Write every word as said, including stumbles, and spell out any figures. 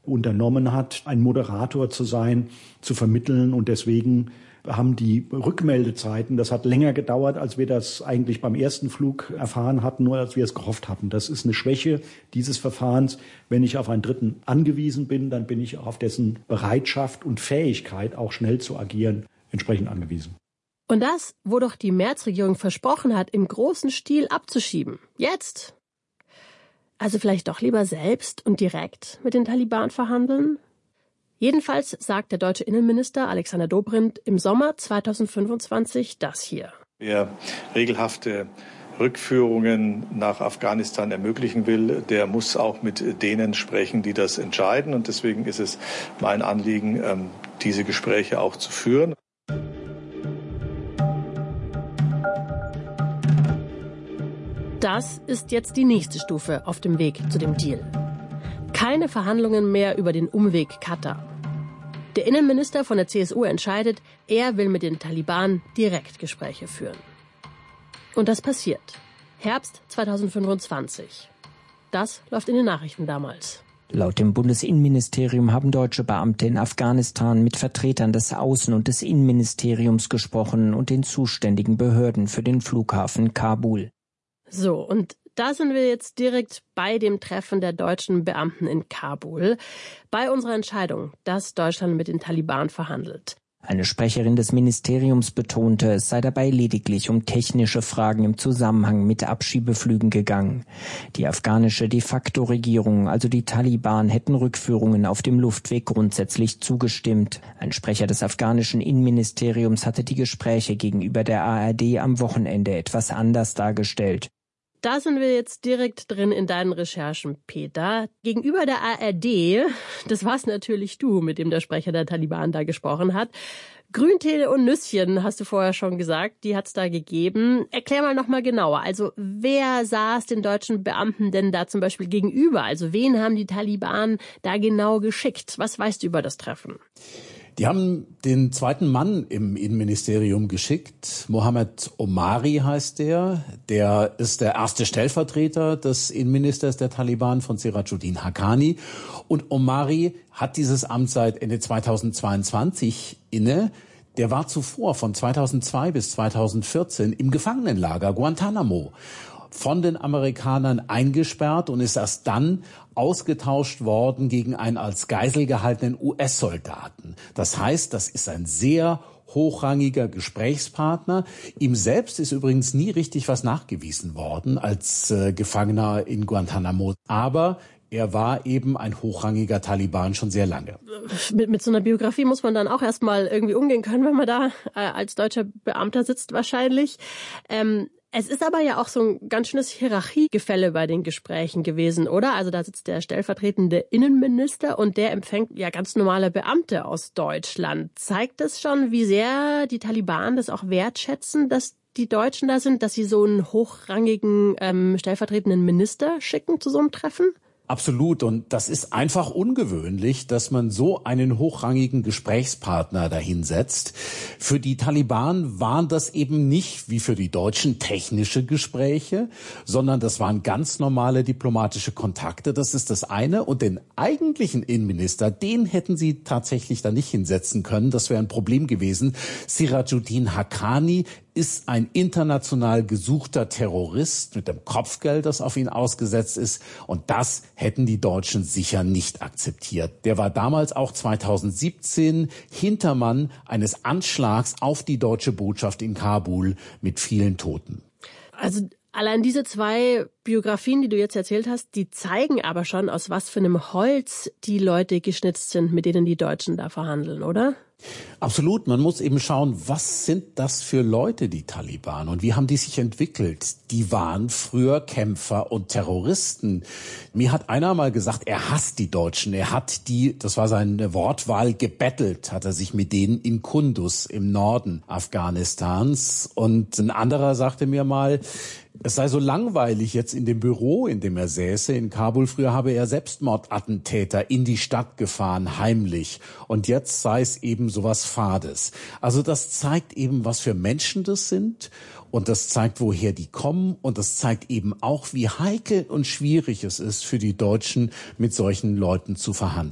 unternommen hat, ein Moderator zu sein, zu vermitteln. Und deswegen haben die Rückmeldezeiten, das hat länger gedauert, als wir das eigentlich beim ersten Flug erfahren hatten, nur als wir es gehofft hatten. Das ist eine Schwäche dieses Verfahrens. Wenn ich auf einen Dritten angewiesen bin, dann bin ich auf dessen Bereitschaft und Fähigkeit, auch schnell zu agieren, entsprechend angewiesen. Und das, wo doch die Merz-Regierung versprochen hat, im großen Stil abzuschieben. Jetzt? Also vielleicht doch lieber selbst und direkt mit den Taliban verhandeln? Jedenfalls sagt der deutsche Innenminister Alexander Dobrindt im Sommer zweitausendfünfundzwanzig das hier. Wer regelhafte Rückführungen nach Afghanistan ermöglichen will, der muss auch mit denen sprechen, die das entscheiden. Und deswegen ist es mein Anliegen, diese Gespräche auch zu führen. Das ist jetzt die nächste Stufe auf dem Weg zu dem Deal. Keine Verhandlungen mehr über den Umweg Katar. Der Innenminister von der C S U entscheidet, er will mit den Taliban Direktgespräche führen. Und das passiert. Herbst zweitausendfünfundzwanzig. Das läuft in den Nachrichten damals. Laut dem Bundesinnenministerium haben deutsche Beamte in Afghanistan mit Vertretern des Außen- und des Innenministeriums gesprochen und den zuständigen Behörden für den Flughafen Kabul. So, und da sind wir jetzt direkt bei dem Treffen der deutschen Beamten in Kabul, bei unserer Entscheidung, dass Deutschland mit den Taliban verhandelt. Eine Sprecherin des Ministeriums betonte, es sei dabei lediglich um technische Fragen im Zusammenhang mit Abschiebeflügen gegangen. Die afghanische De-facto-Regierung, also die Taliban, hätten Rückführungen auf dem Luftweg grundsätzlich zugestimmt. Ein Sprecher des afghanischen Innenministeriums hatte die Gespräche gegenüber der A R D am Wochenende etwas anders dargestellt. Da sind wir jetzt direkt drin in deinen Recherchen, Peter. Gegenüber der A R D, das war's natürlich du, mit dem der Sprecher der Taliban da gesprochen hat. Grüntee und Nüsschen, hast du vorher schon gesagt, die hat's da gegeben. Erklär mal nochmal genauer. Also wer saß den deutschen Beamten denn da zum Beispiel gegenüber? Also wen haben die Taliban da genau geschickt? Was weißt du über das Treffen? Die haben den zweiten Mann im Innenministerium geschickt. Mohammed Omari heißt der. Der ist der erste Stellvertreter des Innenministers der Taliban von Sirajuddin Haqqani. Und Omari hat dieses Amt seit Ende zweitausendzweiundzwanzig inne. Der war zuvor von zweitausendzwei bis zweitausendvierzehn im Gefangenenlager Guantanamo von den Amerikanern eingesperrt und ist erst dann ausgetauscht worden gegen einen als Geisel gehaltenen U S-Soldaten. Das heißt, das ist ein sehr hochrangiger Gesprächspartner. Ihm selbst ist übrigens nie richtig was nachgewiesen worden als äh, Gefangener in Guantanamo. Aber er war eben ein hochrangiger Taliban schon sehr lange. Mit, mit so einer Biografie muss man dann auch erstmal irgendwie umgehen können, wenn man da äh, als deutscher Beamter sitzt wahrscheinlich. Ähm, Es ist aber ja auch so ein ganz schönes Hierarchiegefälle bei den Gesprächen gewesen, oder? Also da sitzt der stellvertretende Innenminister und der empfängt ja ganz normale Beamte aus Deutschland. Zeigt das schon, wie sehr die Taliban das auch wertschätzen, dass die Deutschen da sind, dass sie so einen hochrangigen ähm, stellvertretenden Minister schicken zu so einem Treffen? Absolut. Und das ist einfach ungewöhnlich, dass man so einen hochrangigen Gesprächspartner dahinsetzt. Für die Taliban waren das eben nicht, wie für die Deutschen, technische Gespräche, sondern das waren ganz normale diplomatische Kontakte. Das ist das eine. Und den eigentlichen Innenminister, den hätten sie tatsächlich da nicht hinsetzen können. Das wäre ein Problem gewesen. Sirajuddin Haqqani ist ein international gesuchter Terrorist mit dem Kopfgeld, das auf ihn ausgesetzt ist. Und das hätten die Deutschen sicher nicht akzeptiert. Der war damals auch zweitausendsiebzehn Hintermann eines Anschlags auf die deutsche Botschaft in Kabul mit vielen Toten. Also allein diese zwei Biografien, die du jetzt erzählt hast, die zeigen aber schon, aus was für einem Holz die Leute geschnitzt sind, mit denen die Deutschen da verhandeln, oder? Absolut. Man muss eben schauen, was sind das für Leute, die Taliban, und wie haben die sich entwickelt? Die waren früher Kämpfer und Terroristen. Mir hat einer mal gesagt, er hasst die Deutschen. Er hat die, das war seine Wortwahl, gebettelt, hat er sich mit denen in Kunduz im Norden Afghanistans. Und ein anderer sagte mir mal, es sei so langweilig jetzt in dem Büro, in dem er säße in Kabul. Früher habe er Selbstmordattentäter in die Stadt gefahren, heimlich. Und jetzt sei es eben sowas Fades. Also das zeigt eben, was für Menschen das sind. Und das zeigt, woher die kommen. Und das zeigt eben auch, wie heikel und schwierig es ist für die Deutschen, mit solchen Leuten zu verhandeln.